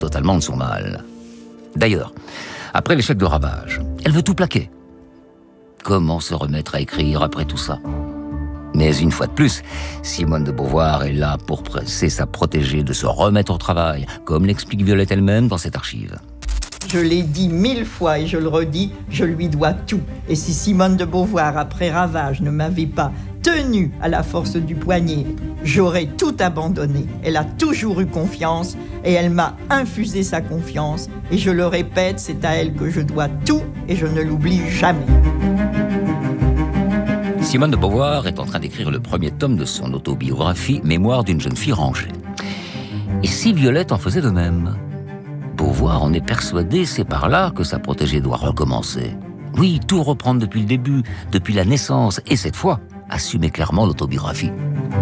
totalement de son mal. D'ailleurs, après l'échec de Ravage, elle veut tout plaquer. Comment se remettre à écrire après tout ça ? Mais une fois de plus, Simone de Beauvoir est là pour presser sa protégée de se remettre au travail, comme l'explique Violette elle-même dans cette archive. Je l'ai dit 1000 fois et je le redis, je lui dois tout. Et si Simone de Beauvoir, après Ravage, ne m'avait pas tenue à la force du poignet, j'aurais tout abandonné. Elle a toujours eu confiance et elle m'a infusé sa confiance. Et je le répète, c'est à elle que je dois tout et je ne l'oublie jamais. Simone de Beauvoir est en train d'écrire le premier tome de son autobiographie « Mémoire d'une jeune fille rangée ». Et si Violette en faisait de même ? Beauvoir en est persuadée, c'est par là que sa protégée doit recommencer. Oui, tout reprendre depuis le début, depuis la naissance, et cette fois, assumer clairement l'autobiographie.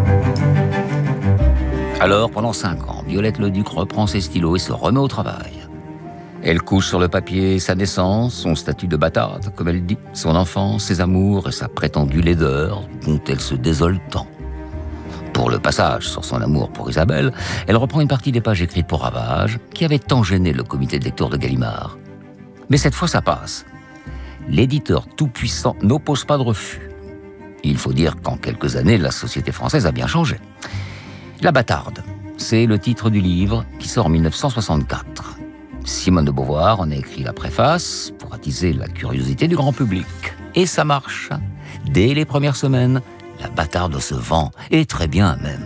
Alors, pendant 5 ans, Violette Leduc reprend ses stylos et se remet au travail. Elle couche sur le papier sa naissance, son statut de bâtarde, comme elle dit, son enfance, ses amours et sa prétendue laideur, dont elle se désole tant. Pour le passage sur son amour pour Isabelle, elle reprend une partie des pages écrites pour Ravage, qui avait tant gêné le comité de lecture de Gallimard. Mais cette fois, ça passe. L'éditeur tout-puissant n'oppose pas de refus. Il faut dire qu'en quelques années, la société française a bien changé. La bâtarde, c'est le titre du livre qui sort en 1964. Simone de Beauvoir en a écrit la préface pour attiser la curiosité du grand public. Et ça marche. Dès les premières semaines, la bâtarde se vend, et très bien même.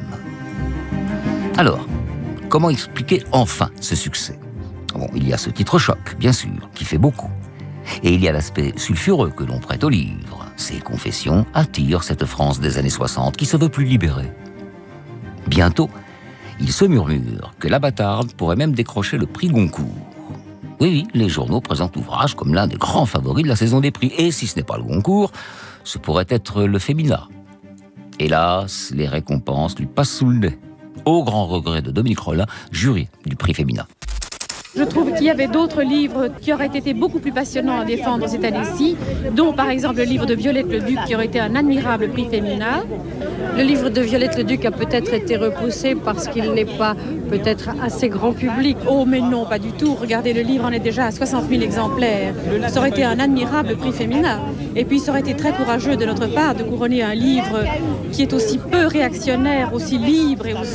Alors, comment expliquer enfin ce succès ? Bon, il y a ce titre choc, bien sûr, qui fait beaucoup. Et il y a l'aspect sulfureux que l'on prête au livre. Ces confessions attirent cette France des années 60 qui se veut plus libérée. Bientôt, il se murmure que la bâtarde pourrait même décrocher le prix Goncourt. Oui, les journaux présentent l'ouvrage comme l'un des grands favoris de la saison des prix. Et si ce n'est pas le Goncourt, ce pourrait être le Femina. Hélas, les récompenses lui passent sous le nez, au grand regret de Dominique Rollin, jury du prix Femina. Je trouve qu'il y avait d'autres livres qui auraient été beaucoup plus passionnants à défendre cette année-ci, dont par exemple le livre de Violette Leduc qui aurait été un admirable prix Femina. Le livre de Violette Leduc a peut-être été repoussé parce qu'il n'est pas peut-être assez grand public. Oh mais non, pas du tout. Regardez, le livre en est déjà à 60 000 exemplaires. Ça aurait été un admirable prix Femina. Et puis ça aurait été très courageux de notre part de couronner un livre qui est aussi peu réactionnaire, aussi libre et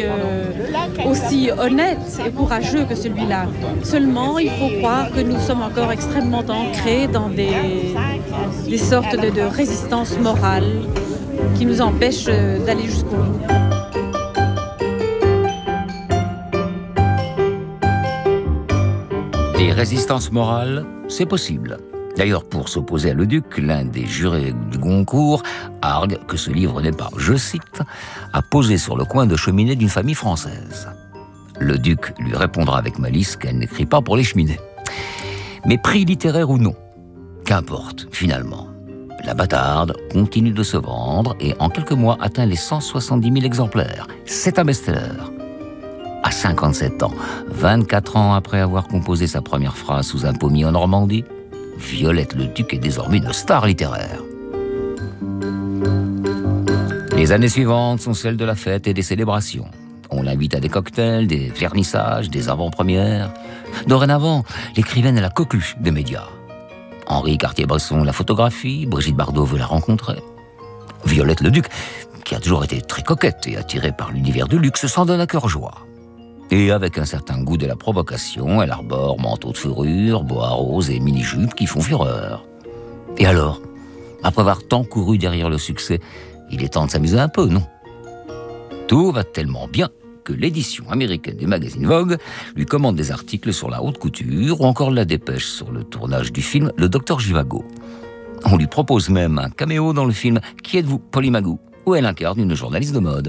aussi honnête et courageux que celui-là. Seulement, il faut croire que nous sommes encore extrêmement ancrés dans des sortes de résistance morale qui nous empêchent d'aller jusqu'au bout. Des résistances morales, c'est possible. D'ailleurs, pour s'opposer à Leduc, l'un des jurés du Goncourt argue que ce livre n'est pas, je cite, à poser sur le coin de cheminée d'une famille française. Leduc lui répondra avec malice qu'elle n'écrit pas pour les cheminées. Mais prix littéraire ou non, qu'importe, finalement. La bâtarde continue de se vendre et en quelques mois atteint les 170 000 exemplaires. C'est un best-seller. À 57 ans, 24 ans après avoir composé sa première phrase sous un pommier en Normandie, Violette Leduc est désormais une star littéraire. Les années suivantes sont celles de la fête et des célébrations. On l'invite à des cocktails, des vernissages, des avant-premières. Dorénavant, l'écrivaine est la coqueluche des médias. Henri Cartier-Bresson la photographie, Brigitte Bardot veut la rencontrer. Violette Leduc, qui a toujours été très coquette et attirée par l'univers du luxe, s'en donne à cœur joie. Et avec un certain goût de la provocation, elle arbore manteau de fourrure, boa rose et mini-jupes qui font fureur. Et alors, après avoir tant couru derrière le succès, il est temps de s'amuser un peu, non ? Tout va tellement bien que l'édition américaine du magazine Vogue lui commande des articles sur la haute couture ou encore la dépêche sur le tournage du film Le Docteur Zhivago. On lui propose même un caméo dans le film Qui êtes-vous, Polly Magoo, où elle incarne une journaliste de mode.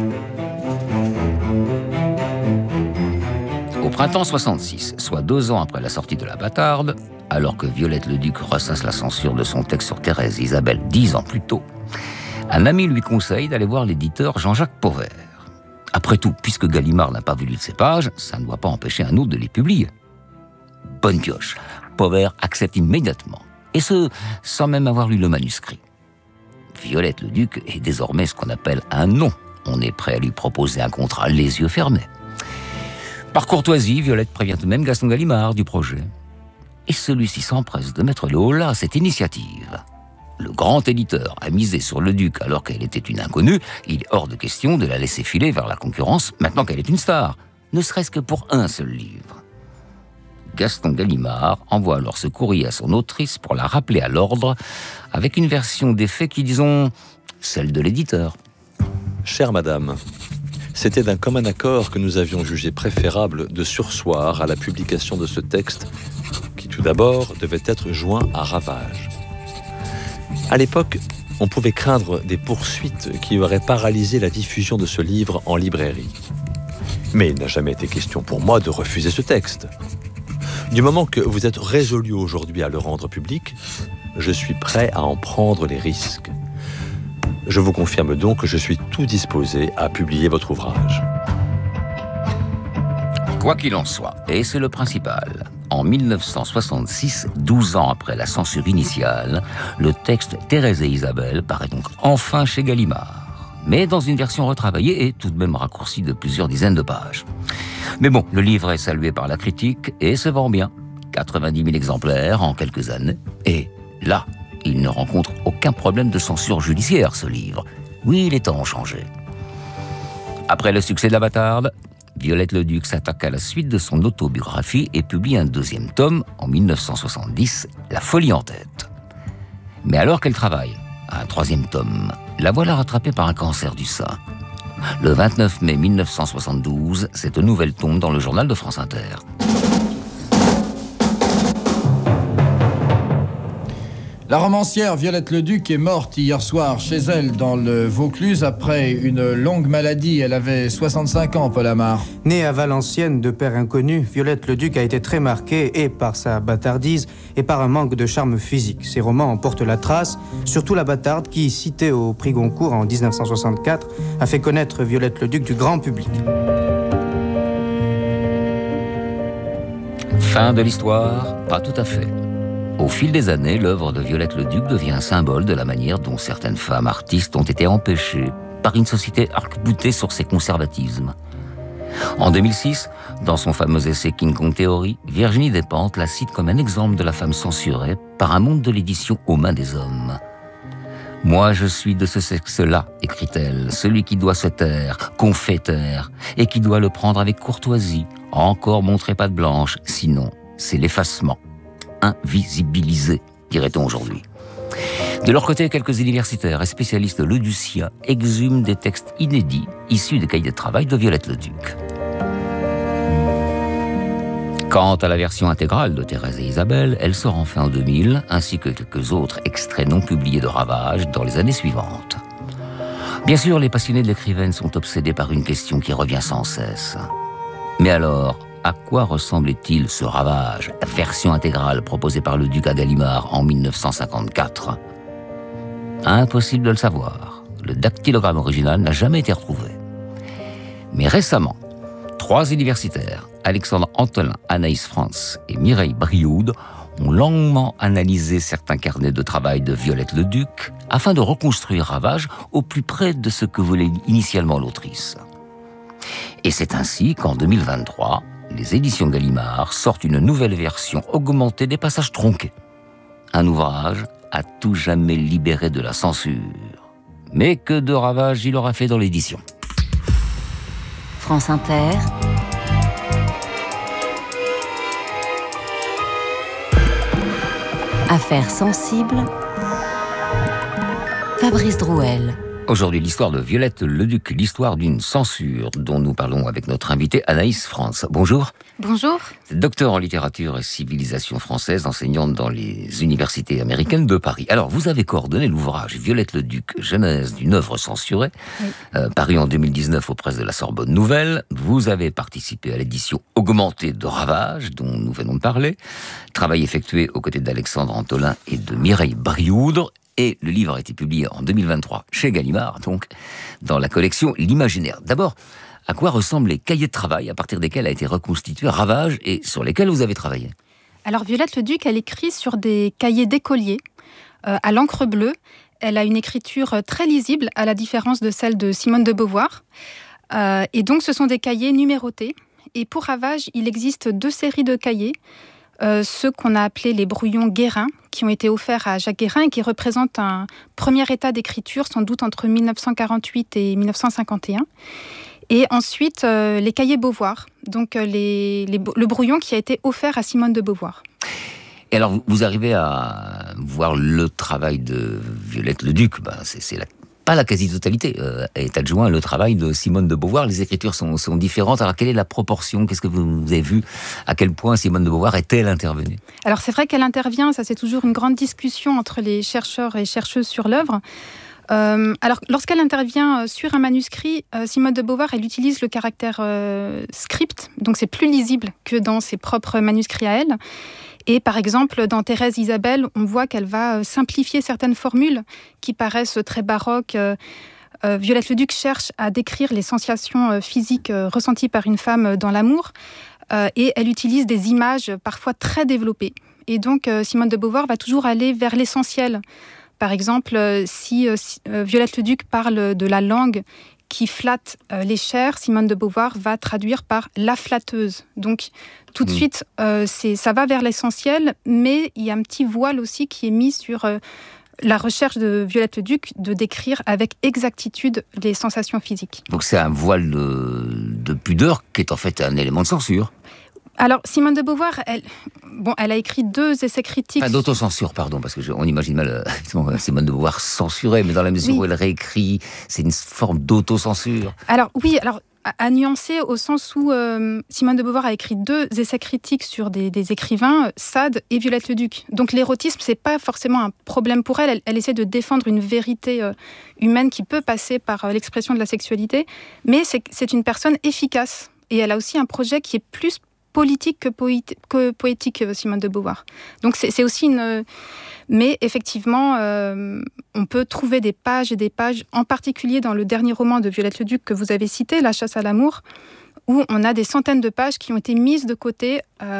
Au printemps 66, soit 2 ans après la sortie de La Bâtarde, alors que Violette Leduc ressasse la censure de son texte sur Thérèse et Isabelle 10 ans plus tôt, un ami lui conseille d'aller voir l'éditeur Jean-Jacques Pauvert. Après tout, puisque Gallimard n'a pas voulu de ces pages, ça ne doit pas empêcher un autre de les publier. Bonne pioche, Pauvert accepte immédiatement, et ce, sans même avoir lu le manuscrit. Violette Leduc est désormais ce qu'on appelle un nom. On est prêt à lui proposer un contrat les yeux fermés. Par courtoisie, Violette prévient tout de même Gaston Gallimard du projet. Et celui-ci s'empresse de mettre le holà à cette initiative. Le grand éditeur a misé sur le duc alors qu'elle était une inconnue. Il est hors de question de la laisser filer vers la concurrence maintenant qu'elle est une star, ne serait-ce que pour un seul livre. Gaston Gallimard envoie alors ce courrier à son autrice pour la rappeler à l'ordre avec une version des faits qui, disons, celle de l'éditeur. Chère madame, c'était d'un commun accord que nous avions jugé préférable de surseoir à la publication de ce texte qui tout d'abord devait être joint à Ravage. À l'époque, on pouvait craindre des poursuites qui auraient paralysé la diffusion de ce livre en librairie. Mais il n'a jamais été question pour moi de refuser ce texte. Du moment que vous êtes résolu aujourd'hui à le rendre public, je suis prêt à en prendre les risques. Je vous confirme donc que je suis tout disposé à publier votre ouvrage. Quoi qu'il en soit, et c'est le principal, en 1966, 12 ans après la censure initiale, le texte Thérèse et Isabelle paraît donc enfin chez Gallimard. Mais dans une version retravaillée et tout de même raccourcie de plusieurs dizaines de pages. Mais bon, le livre est salué par la critique et se vend bien. 90 000 exemplaires en quelques années. Et là, il ne rencontre aucun problème de censure judiciaire, ce livre. Oui, les temps ont changé. Après le succès de La Bâtarde, Violette Leduc s'attaque à la suite de son autobiographie et publie un deuxième tome, en 1970, La Folie en tête. Mais alors qu'elle travaille à un troisième tome, la voilà rattrapée par un cancer du sein. Le 29 mai 1972, cette nouvelle tombe dans le journal de France Inter. La romancière Violette Leduc est morte hier soir chez elle dans le Vaucluse après une longue maladie. Elle avait 65 ans, Paul Amar. Née à Valenciennes de père inconnu, Violette Leduc a été très marquée et par sa bâtardise et par un manque de charme physique. Ses romans en portent la trace, surtout La Bâtarde qui, citée au prix Goncourt en 1964, a fait connaître Violette Leduc du grand public. Fin de l'histoire, pas tout à fait. Au fil des années, l'œuvre de Violette Leduc devient un symbole de la manière dont certaines femmes artistes ont été empêchées par une société arc-boutée sur ses conservatismes. En 2006, dans son fameux essai King Kong Theory, Virginie Despentes la cite comme un exemple de la femme censurée par un monde de l'édition aux mains des hommes. « Moi, je suis de ce sexe-là, écrit-elle, celui qui doit se taire, qu'on fait taire, et qui doit le prendre avec courtoisie. Encore montrez pas de blanche, sinon c'est l'effacement. Invisibilisé, dirait-on aujourd'hui. » De leur côté, quelques universitaires et spécialistes leduciens exhument des textes inédits issus des cahiers de travail de Violette Leduc. Quant à la version intégrale de Thérèse et Isabelle, elle sort enfin en 2000, ainsi que quelques autres extraits non publiés de Ravage dans les années suivantes. Bien sûr, les passionnés de l'écrivaine sont obsédés par une question qui revient sans cesse. Mais alors, à quoi ressemblait-il ce Ravage, version intégrale proposée par le duc à Gallimard en 1954 ? Impossible de le savoir. Le dactylogramme original n'a jamais été retrouvé. Mais récemment, 3 universitaires, Alexandre Antolin, Anaïs Frantz et Mireille Brioude, ont longuement analysé certains carnets de travail de Violette Leduc afin de reconstruire Ravage au plus près de ce que voulait initialement l'autrice. Et c'est ainsi qu'en 2023, les éditions Gallimard sortent une nouvelle version augmentée des passages tronqués. Un ouvrage à tout jamais libéré de la censure. Mais que de ravages il aura fait dans l'édition. France Inter. Affaires sensibles. Fabrice Drouel. Aujourd'hui, l'histoire de Violette Leduc, l'histoire d'une censure dont nous parlons avec notre invitée Anaïs Frantz. Bonjour. Bonjour. Docteur en littérature et civilisation française, enseignante dans les universités américaines de Paris. Alors, vous avez coordonné l'ouvrage Violette Leduc, genèse d'une œuvre censurée, oui. Paru en 2019 aux presses de la Sorbonne Nouvelle. Vous avez participé à l'édition augmentée de Ravage, dont nous venons de parler. Travail effectué aux côtés d'Alexandre Antolin et de Mireille Brioude. Et le livre a été publié en 2023 chez Gallimard, donc, dans la collection L'Imaginaire. D'abord, à quoi ressemblent les cahiers de travail à partir desquels a été reconstitué Ravage et sur lesquels vous avez travaillé ? Alors, Violette Leduc, elle écrit sur des cahiers d'écoliers à l'encre bleue. Elle a une écriture très lisible, à la différence de celle de Simone de Beauvoir. Et donc, ce sont des cahiers numérotés. Et pour Ravage, il existe 2 séries de cahiers. Ceux qu'on a appelés les brouillons Guérin, qui ont été offerts à Jacques Guérin et qui représentent un premier état d'écriture, sans doute entre 1948 et 1951. Et ensuite, les cahiers Beauvoir, donc le brouillon qui a été offert à Simone de Beauvoir. Et alors, vous arrivez à voir le travail de Violette Leduc, pas la quasi-totalité, est adjoint le travail de Simone de Beauvoir. Les écritures sont différentes. Alors, quelle est la proportion ? Qu'est-ce que vous avez vu ? À quel point Simone de Beauvoir est-elle intervenue ? Alors, c'est vrai qu'elle intervient. Ça, c'est toujours une grande discussion entre les chercheurs et chercheuses sur l'œuvre. Alors, lorsqu'elle intervient sur un manuscrit, Simone de Beauvoir, elle utilise le caractère script. Donc, c'est plus lisible que dans ses propres manuscrits à elle. Et par exemple, dans Thérèse Isabelle, on voit qu'elle va simplifier certaines formules qui paraissent très baroques. Violette Leduc cherche à décrire les sensations physiques ressenties par une femme dans l'amour. Et elle utilise des images parfois très développées. Et donc, Simone de Beauvoir va toujours aller vers l'essentiel. Par exemple, si Violette Leduc parle de la langue qui flatte les chairs, Simone de Beauvoir va traduire par la flatteuse. Donc, tout de suite, ça va vers l'essentiel, mais il y a un petit voile aussi qui est mis sur la recherche de Violette Leduc de décrire avec exactitude les sensations physiques. Donc, c'est un voile de pudeur qui est en fait un élément de censure. Alors, Simone de Beauvoir, elle a écrit 2 essais critiques... d'autocensure, pardon, parce qu'on imagine mal Simone de Beauvoir censurée, mais dans la mesure où elle réécrit, c'est une forme d'autocensure. Alors, oui, à nuancer au sens où Simone de Beauvoir a écrit 2 essais critiques sur des écrivains, Sade et Violette Leduc. Donc, l'érotisme, c'est pas forcément un problème pour elle. Elle essaie de défendre une vérité humaine qui peut passer par l'expression de la sexualité, mais c'est une personne efficace. Et elle a aussi un projet qui est plus politique que poétique, Simone de Beauvoir. Donc c'est aussi mais effectivement, on peut trouver des pages et des pages, en particulier dans le dernier roman de Violette Leduc que vous avez cité, La chasse à l'amour, où on a des centaines de pages qui ont été mises de côté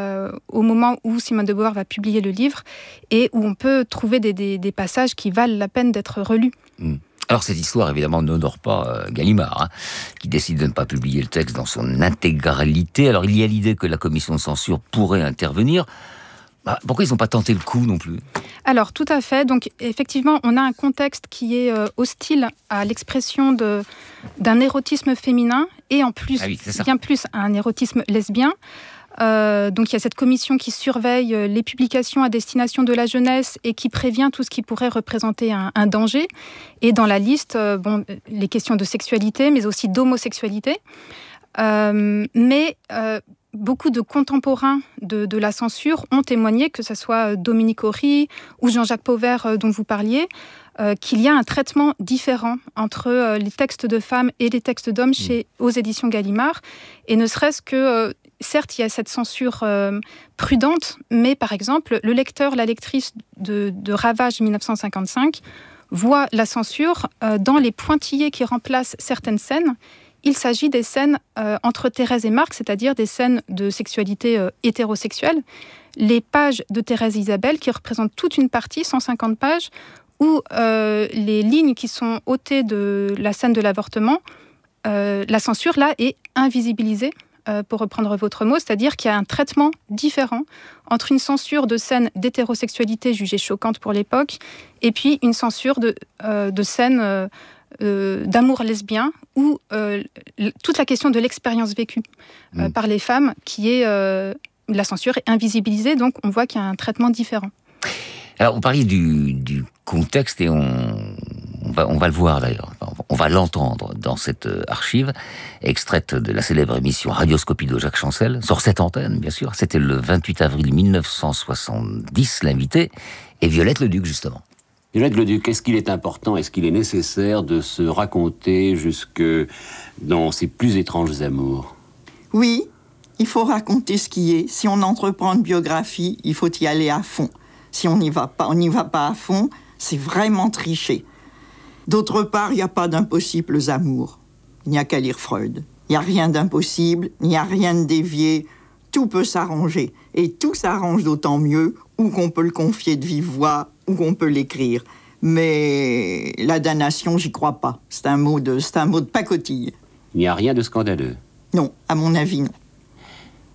au moment où Simone de Beauvoir va publier le livre, et où on peut trouver des passages qui valent la peine d'être relus. Alors cette histoire, évidemment, n'honore pas Gallimard, qui décide de ne pas publier le texte dans son intégralité. Alors il y a l'idée que la commission de censure pourrait intervenir. Pourquoi ils n'ont pas tenté le coup non plus ? Alors tout à fait. Donc effectivement, on a un contexte qui est hostile à l'expression d'un érotisme féminin et en plus, bien plus, un érotisme lesbien. Donc il y a cette commission qui surveille les publications à destination de la jeunesse et qui prévient tout ce qui pourrait représenter un danger. Et dans la liste, les questions de sexualité, mais aussi d'homosexualité. Mais beaucoup de contemporains de la censure ont témoigné, que ce soit Dominique Horry ou Jean-Jacques Pauvert dont vous parliez, qu'il y a un traitement différent entre les textes de femmes et les textes d'hommes aux éditions Gallimard. Et ne serait-ce que... certes, il y a cette censure prudente, mais par exemple, le lecteur, la lectrice de Ravage 1955 voit la censure dans les pointillés qui remplacent certaines scènes. Il s'agit des scènes entre Thérèse et Marc, c'est-à-dire des scènes de sexualité hétérosexuelle. Les pages de Thérèse Isabelle, qui représentent toute une partie, 150 pages, où les lignes qui sont ôtées de la scène de l'avortement, la censure, là, est invisibilisée. Pour reprendre votre mot, c'est-à-dire qu'il y a un traitement différent entre une censure de scènes d'hétérosexualité jugée choquante pour l'époque et puis une censure de scènes d'amour lesbien où toute la question de l'expérience vécue par les femmes, qui est la censure est invisibilisée, donc on voit qu'il y a un traitement différent. Alors, vous parliez du contexte et on va le voir d'ailleurs, on va l'entendre dans cette archive, extraite de la célèbre émission Radioscopie de Jacques Chancel, sur cette antenne bien sûr. C'était le 28 avril 1970, l'invité, et Violette Leduc justement. Violette Leduc, est-ce qu'il est important, est-ce qu'il est nécessaire de se raconter jusque dans ses plus étranges amours ? Oui, il faut raconter ce qui est. Si on entreprend une biographie, il faut y aller à fond. Si on n'y va pas à fond, c'est vraiment tricher. D'autre part, il n'y a pas d'impossibles amours. Il n'y a qu'à lire Freud. Il n'y a rien d'impossible, il n'y a rien de dévié. Tout peut s'arranger. Et tout s'arrange d'autant mieux, ou qu'on peut le confier de vive voix, ou qu'on peut l'écrire. Mais la damnation, j'y crois pas. C'est un mot de pacotille. Il n'y a rien de scandaleux. Non, à mon avis, non.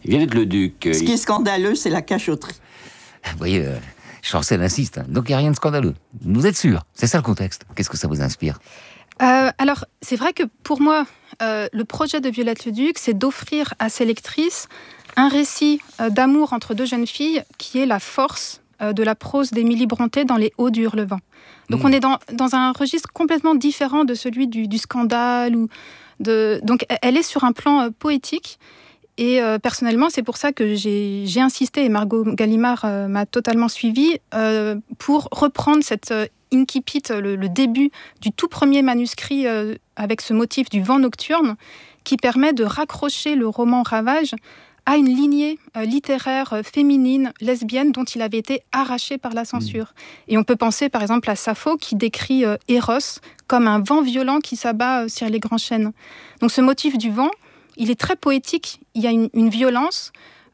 Violette Leduc... Ce qui est scandaleux, c'est la cachotterie. Vous voyez, Chancel insiste, donc il n'y a rien de scandaleux. Vous êtes sûr? C'est ça le contexte. Qu'est-ce que ça vous inspire? Alors, c'est vrai que pour moi, le projet de Violette Leduc, c'est d'offrir à ses lectrices un récit d'amour entre deux jeunes filles qui est la force de la prose d'Émilie Brontë dans Les Hauts du Hurlevent. Donc on est dans un registre complètement différent de celui du scandale. Donc elle est sur un plan poétique. Et personnellement, c'est pour ça que j'ai insisté, et Margot Gallimard m'a totalement suivie, pour reprendre cette incipit, le début du tout premier manuscrit avec ce motif du vent nocturne, qui permet de raccrocher le roman Ravage à une lignée littéraire féminine, lesbienne, dont il avait été arraché par la censure. Et on peut penser par exemple à Sappho, qui décrit Eros comme un vent violent qui s'abat sur les grands chênes. Donc ce motif du vent, il est très poétique, il y a une violence,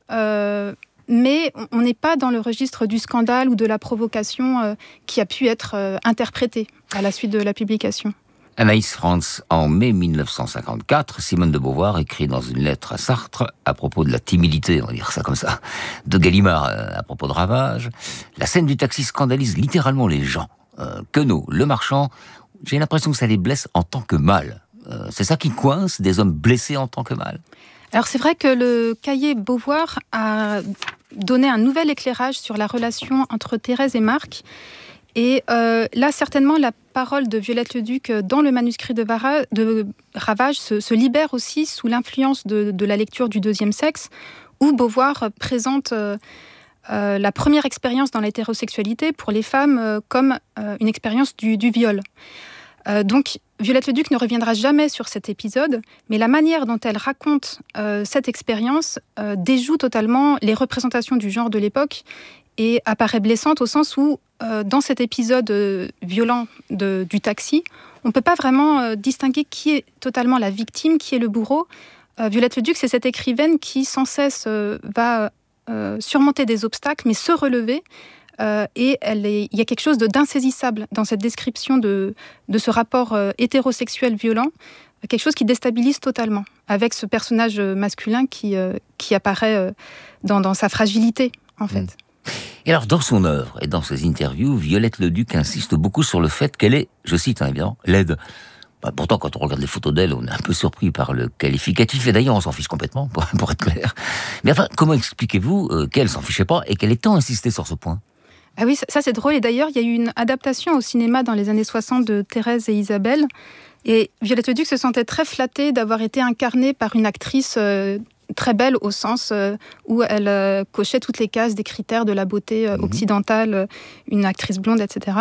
mais on n'est pas dans le registre du scandale ou de la provocation qui a pu être interprétée à la suite de la publication. Anaïs Frantz, en mai 1954, Simone de Beauvoir écrit dans une lettre à Sartre, à propos de la timidité, on va dire ça comme ça, de Gallimard à propos de Ravage. La scène du taxi scandalise littéralement les gens. Queneau, le marchand, j'ai l'impression que ça les blesse en tant que mal. C'est ça qui coince, des hommes blessés en tant que mal? Alors c'est vrai que le cahier Beauvoir a donné un nouvel éclairage sur la relation entre Thérèse et Marc. Et là, certainement, la parole de Violette Leduc dans le manuscrit de Ravage se libère aussi sous l'influence de la lecture du Deuxième Sexe, où Beauvoir présente la première expérience dans l'hétérosexualité pour les femmes comme une expérience du viol. Donc, Violette Leduc ne reviendra jamais sur cet épisode, mais la manière dont elle raconte cette expérience déjoue totalement les représentations du genre de l'époque et apparaît blessante au sens où, dans cet épisode violent du taxi, on ne peut pas vraiment distinguer qui est totalement la victime, qui est le bourreau. Violette Leduc, c'est cette écrivaine qui sans cesse va surmonter des obstacles, mais se relever. Et il y a quelque chose d'insaisissable dans cette description de ce rapport hétérosexuel violent, quelque chose qui déstabilise totalement, avec ce personnage masculin qui apparaît dans sa fragilité, en fait. Et alors, dans son œuvre et dans ses interviews, Violette Leduc insiste beaucoup sur le fait qu'elle est, je cite évidemment, laide. Pourtant, quand on regarde les photos d'elle, on est un peu surpris par le qualificatif, et d'ailleurs, on s'en fiche complètement, pour être clair. Mais enfin, comment expliquez-vous qu'elle s'en fichait pas et qu'elle ait tant insisté sur ce point? Ah oui, ça c'est drôle. Et d'ailleurs, il y a eu une adaptation au cinéma dans les années 60 de Thérèse et Isabelle. Et Violette Leduc se sentait très flattée d'avoir été incarnée par une actrice très belle au sens où elle cochait toutes les cases des critères de la beauté occidentale, une actrice blonde, etc.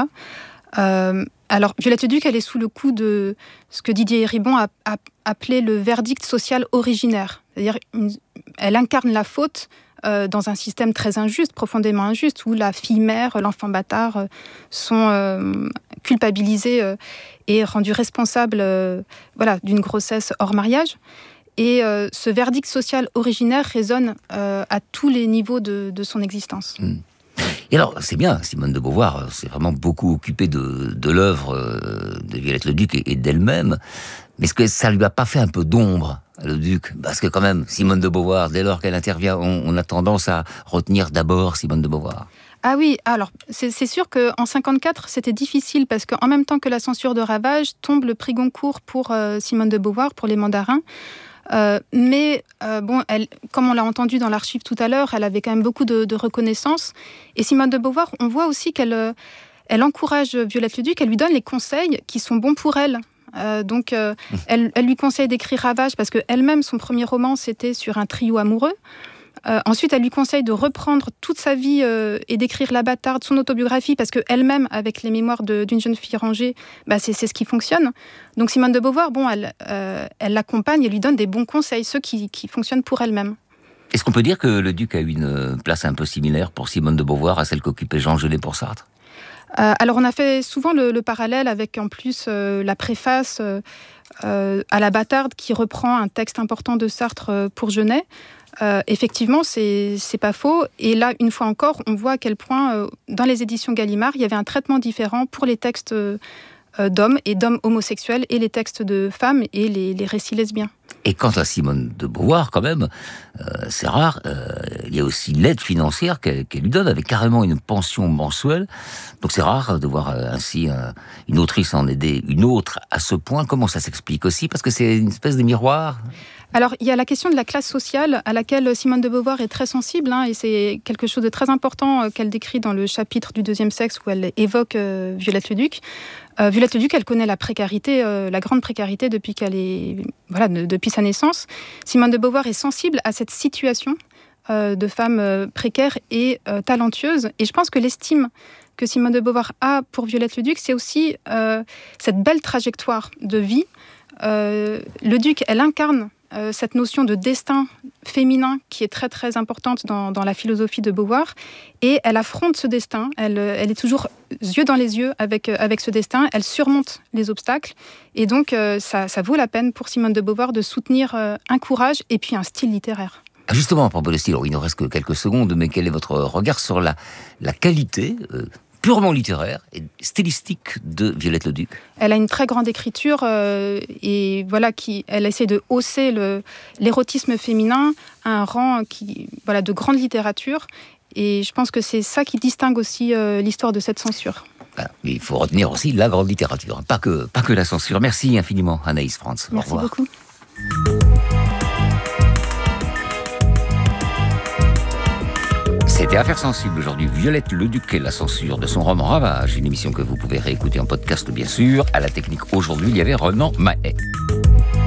Alors, Violette Leduc, elle est sous le coup de ce que Didier Eribon a appelé le verdict social originaire. C'est-à-dire, elle incarne la faute dans un système très injuste, profondément injuste, où la fille-mère, l'enfant bâtard sont culpabilisés et rendus responsables d'une grossesse hors mariage. Et ce verdict social originaire résonne à tous les niveaux de son existence. Et alors, c'est bien, Simone de Beauvoir s'est vraiment beaucoup occupée de l'œuvre de Violette Leduc et d'elle-même. Mais est-ce que ça lui a pas fait un peu d'ombre, Leduc? Parce que quand même, Simone de Beauvoir, dès lors qu'elle intervient, on a tendance à retenir d'abord Simone de Beauvoir. Ah oui, alors c'est sûr qu'en 54, c'était difficile parce qu'en même temps que la censure de Ravage, tombe le prix Goncourt pour Simone de Beauvoir, pour Les Mandarins. Mais elle, comme on l'a entendu dans l'archive tout à l'heure, elle avait quand même beaucoup de reconnaissance. Et Simone de Beauvoir, on voit aussi qu'elle encourage Violette Leduc, elle lui donne les conseils qui sont bons pour elle. Elle lui conseille d'écrire Ravage parce qu'elle-même, son premier roman, c'était sur un trio amoureux. Ensuite, elle lui conseille de reprendre toute sa vie et d'écrire La Bâtarde, son autobiographie, parce qu'elle-même, avec les mémoires d'une jeune fille rangée, c'est ce qui fonctionne. Donc Simone de Beauvoir, elle l'accompagne et lui donne des bons conseils, ceux qui fonctionnent pour elle-même. Est-ce qu'on peut dire que Leduc a eu une place un peu similaire pour Simone de Beauvoir à celle qu'occupait Jean Genet pour Sartre? Alors on a fait souvent le parallèle avec en plus la préface à La Bâtarde qui reprend un texte important de Sartre pour Genet. Effectivement, c'est pas faux. Et là, une fois encore, on voit à quel point, dans les éditions Gallimard, il y avait un traitement différent pour les textes d'hommes et d'hommes homosexuels et les textes de femmes et les récits lesbiens. Et quant à Simone de Beauvoir, quand même, c'est rare, il y a aussi l'aide financière qu'elle lui donne, avec carrément une pension mensuelle. Donc c'est rare de voir ainsi une autrice en aider une autre à ce point. Comment ça s'explique aussi? Parce que c'est une espèce de miroir. Alors, il y a la question de la classe sociale à laquelle Simone de Beauvoir est très sensible, et c'est quelque chose de très important qu'elle décrit dans le chapitre du deuxième sexe où elle évoque Violette Leduc. Violette Leduc, elle connaît la précarité, la grande précarité depuis depuis sa naissance. Simone de Beauvoir est sensible à cette situation de femme précaire et talentueuse. Et je pense que l'estime que Simone de Beauvoir a pour Violette Leduc, c'est aussi cette belle trajectoire de vie. Leduc, elle incarne cette notion de destin féminin qui est très très importante dans la philosophie de Beauvoir, et elle affronte ce destin, elle est toujours yeux dans les yeux avec ce destin, elle surmonte les obstacles, et donc ça vaut la peine pour Simone de Beauvoir de soutenir un courage et puis un style littéraire. Justement, à propos de style, il ne reste que quelques secondes, mais quel est votre regard sur la qualité purement littéraire et stylistique de Violette Leduc? Elle a une très grande écriture et voilà, elle essaie de hausser l'érotisme féminin à un rang de grande littérature. Et je pense que c'est ça qui distingue aussi l'histoire de cette censure. Voilà. Il faut retenir aussi la grande littérature, pas que la censure. Merci infiniment, Anaïs Franz. Merci au revoir. beaucoup. C'était Affaires sensibles aujourd'hui. Violette Leduc et la censure de son roman Ravage. Une émission que vous pouvez réécouter en podcast, bien sûr. À la technique aujourd'hui, il y avait Renan Mahé.